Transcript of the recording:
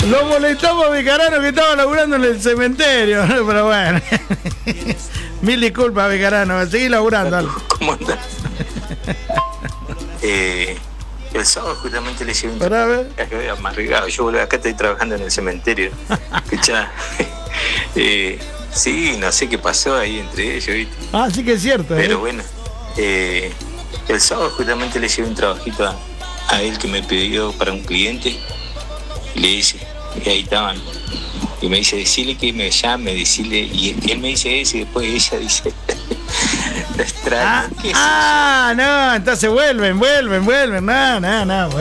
Lo molestamos a Bejarano que estaba laburando en el cementerio, pero bueno. Mil disculpas, Bejarano, seguí laburando. Dale. ¿Cómo andás? El sábado justamente le llevé un ver. amargado. Yo acá estoy trabajando en el cementerio. Escuchá. Sí, no sé qué pasó ahí entre ellos, ¿viste? Ah, sí que es cierto. Pero bueno, el sábado justamente le llevé un trabajito a él que me pidió para un cliente. Y le dice, y ahí estaban. Y me dice, decirle que me llame, decirle. Y él me dice eso y después ella dice, extraño. No, entonces vuelven. No.